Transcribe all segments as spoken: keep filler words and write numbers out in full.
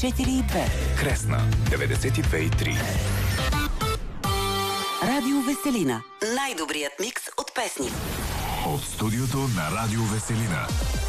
четири и две. Кресна деветдесет и две и три. Радио Веселина. Най-добрият микс от песни. От студиото на Радио Веселина.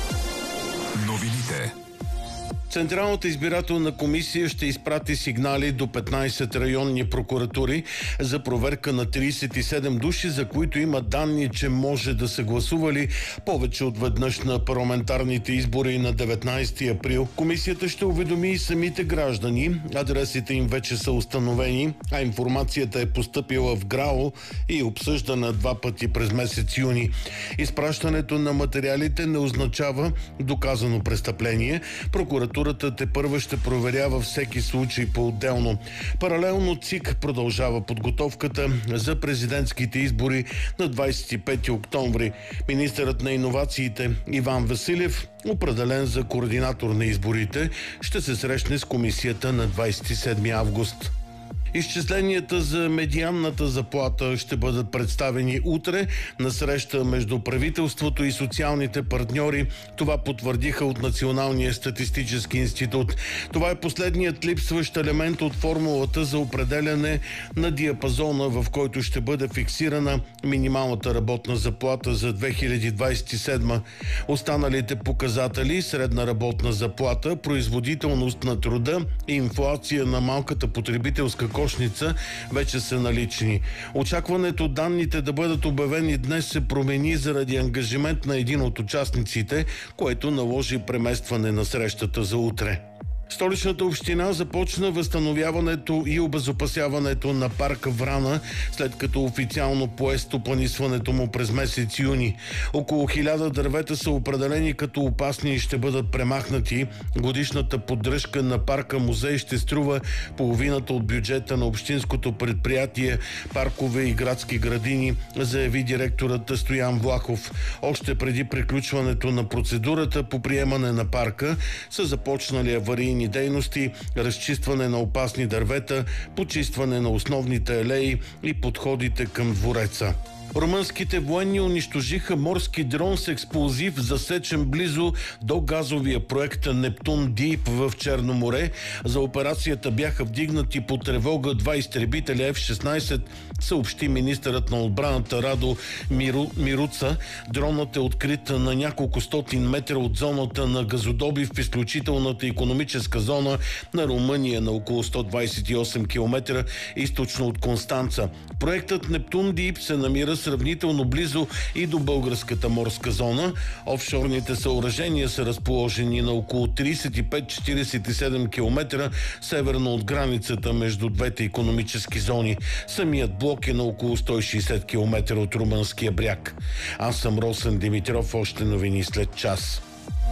Новините. Централната избирателна комисия ще изпрати сигнали до петнайсет районни прокуратури за проверка на трийсет и седем души, за които има данни, че може да са гласували повече от веднъж на парламентарните избори на деветнайсети април. Комисията ще уведоми и самите граждани. Адресите им вече са установени, а информацията е постъпила в ГРАО и обсъждана два пъти през месец юни. Изпращането на материалите не означава доказано престъпление. Прокуратура тепърва ще проверява всеки случай по-отделно. Паралелно ЦИК продължава подготовката за президентските избори на двайсет и пети октомври. Министърът на иновациите Иван Василев, определен за координатор на изборите, ще се срещне с комисията на двайсет и седми август. Изчисленията за медианната заплата ще бъдат представени утре на среща между правителството и социалните партньори. Това потвърдиха от Националния статистически институт. Това е последният липсващ елемент от формулата за определяне на диапазона, в който ще бъде фиксирана минималната работна заплата за две хиляди двайсет и седма. Останалите показатели – средна работна заплата, производителност на труда и инфлация на малката потребителска кошница вече са налични. Очакването данните да бъдат обявени днес се промени заради ангажимент на един от участниците, което наложи преместване на срещата за утре. Столичната община започна възстановяването и обезопасяването на парка Врана, след като официално пое стопанисването му през месец юни. Около хиляда дървета са определени като опасни и ще бъдат премахнати. Годишната поддръжка на парка музей ще струва половината от бюджета на общинското предприятие Паркове и градски градини, заяви директорът Стоян Влахов. Още преди приключването на процедурата по приемане на парка са започнали аварийни дейности, разчистване на опасни дървета, почистване на основните алеи и подходите към двореца. Румънските военни унищожиха морски дрон с експлозив, засечен близо до газовия проект Нептун Дип в Черно море. За операцията бяха вдигнати по тревога два изтребителя Еф шестнайсет, съобщи министърът на отбраната Радо Миру, Мируца. Дронът е открит на няколко стотин метра от зоната на газодобив в изключителната икономическа зона на Румъния на около сто двайсет и осем километра източно от Констанца. Проектът Нептун Дип се намира сравнително близо и до българската морска зона. Офшорните съоръжения са разположени на около трийсет и пет до четирийсет и седем километра северно от границата между двете икономически зони. Самият блок е на около сто и шейсет километра от румънския бряг. Аз съм Росен Димитров, още новини след час.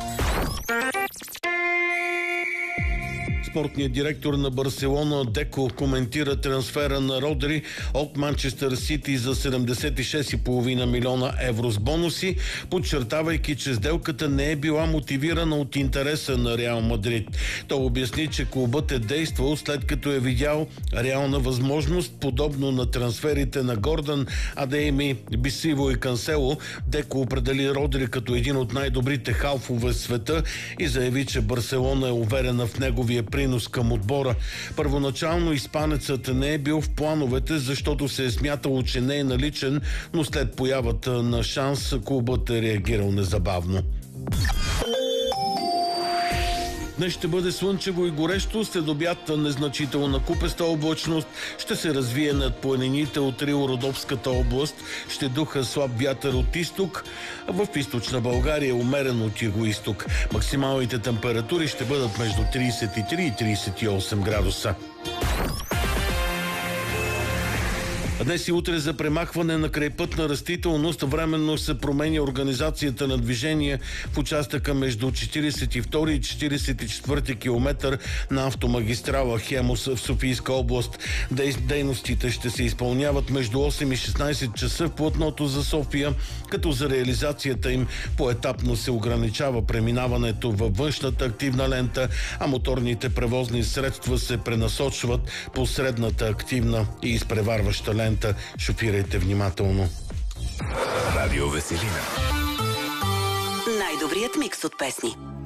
Спортният директор на Барселона Деко коментира трансфера на Родри от Манчестър Сити за седемдесет и шест цяло и пет милиона евро с бонуси, подчертавайки, че сделката не е била мотивирана от интереса на Реал Мадрид. Той обясни, че клубът е действал след като е видял реална възможност, подобно на трансферите на Гордан, Адейми, Бисиво и Кансело. Деко определи Родри като един от най-добрите халфове в света и заяви, че Барселона е уверена в неговия принос към отбора. Първоначално испанецът не е бил в плановете, защото се е смятало, че не е наличен, но след появата на шанс клубът е реагирал незабавно. Днес ще бъде слънчево и горещо, след обяд незначителна купеста облачност ще се развие над планините от Рило-Родопската област. Ще духа слаб вятър от изток, а в източна България умерен от югоизток. Максималните температури ще бъдат между трийсет и три и трийсет и осем градуса. Днес и утре за премахване на крайпътна растителност временно се променя организацията на движение в участъка между четирийсет и втори и четирийсет и четвърти километър на автомагистрала Хемус в Софийска област. Дейностите ще се изпълняват между осем и шестнайсет часа в платното за София, като за реализацията им поетапно се ограничава преминаването във външната активна лента, а моторните превозни средства се пренасочват по средната активна и изпреварваща лента. Шофирайте внимателно. Радио Веселина. Най-добрият микс от песни.